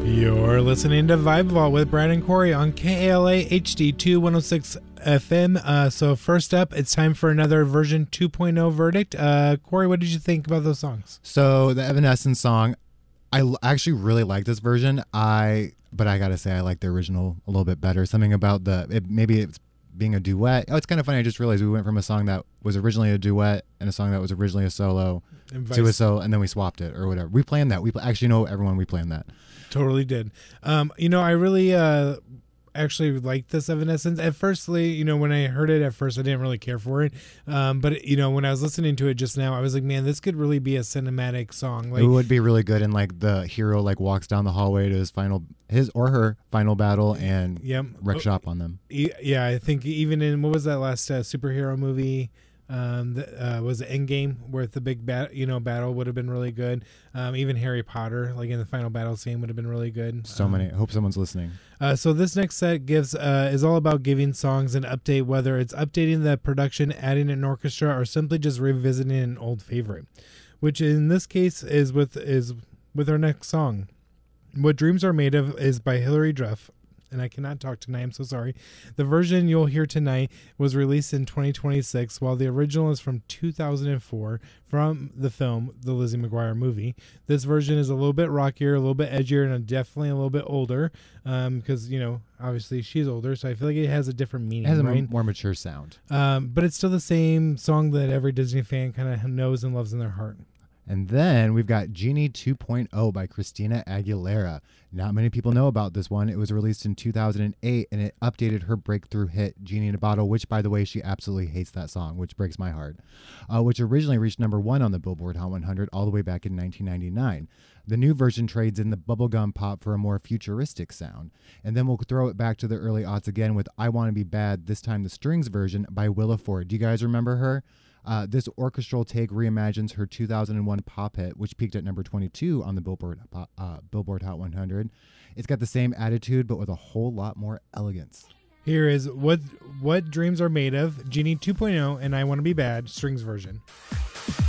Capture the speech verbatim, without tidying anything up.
You're listening to Vibe Vault with Brad and Corey on K A L A H D two one oh six F M. Uh, so first up, it's time for another version two point oh verdict. Uh, Corey, what did you think about those songs? So the Evanescence song, I l- actually really like this version. I but I gotta say I like the original a little bit better. Something about the it, maybe it's being a duet. Oh, it's kind of funny. I just realized we went from a song that was originally a duet and a song that was originally a solo to a solo, and then we swapped it or whatever. We planned that. We pl- actually know everyone. We planned that. Totally did. Um, you know, I really uh, actually liked this Evanescence. At firstly, you know, when I heard it at first, I didn't really care for it. Um, but, you know, when I was listening to it just now, I was like, man, this could really be a cinematic song. Like, it would be really good. And like the hero like walks down the hallway to his final, his or her final battle and yep. wreck shop on them. Yeah, I think even in, what was that last uh, superhero movie? Um, that uh, was the Endgame, where the big bat, you know, battle would have been really good. Um, even Harry Potter, like in the final battle scene, would have been really good. So um, many. I hope someone's listening. Uh, so this next set gives uh, is all about giving songs an update, whether it's updating the production, adding an orchestra, or simply just revisiting an old favorite. Which in this case is with is with our next song. What Dreams Are Made Of is by Hilary Duff. And I cannot talk tonight, I'm so sorry. The version you'll hear tonight was released in twenty twenty-six, while the original is from two thousand four from the film, the Lizzie McGuire movie. This version is a little bit rockier, a little bit edgier, and definitely a little bit older, um, because, you know, obviously she's older, so I feel like it has a different meaning. It has a right? more mature sound. Um, but it's still the same song that every Disney fan kind of knows and loves in their heart. And then we've got Genie two point oh by Christina Aguilera. Not many people know about this one. It was released in two thousand eight, and it updated her breakthrough hit, Genie in a Bottle, which, by the way, she absolutely hates that song, which breaks my heart, uh, which originally reached number one on the Billboard Hot one hundred all the way back in nineteen ninety-nine. The new version trades in the bubblegum pop for a more futuristic sound. And then we'll throw it back to the early aughts again with I Want to Be Bad, this time the strings version by Willa Ford. Do you guys remember her? Uh, this orchestral take reimagines her two thousand one pop hit, which peaked at number twenty-two on the Billboard uh, Billboard Hot one hundred. It's got the same attitude, but with a whole lot more elegance. Here is What What Dreams Are Made Of, Genie two point oh, and I Want to Be Bad, strings version.